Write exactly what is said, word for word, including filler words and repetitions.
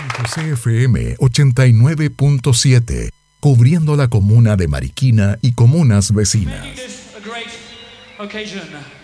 José F M ochenta y nueve punto siete, cubriendo la comuna de Mariquina y comunas vecinas. Making this a great occasion.